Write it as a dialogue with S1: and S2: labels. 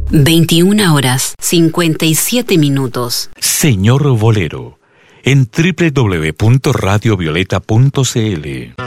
S1: 21 horas 57 minutos.
S2: Señor Bolero, en www.radiovioleta.cl.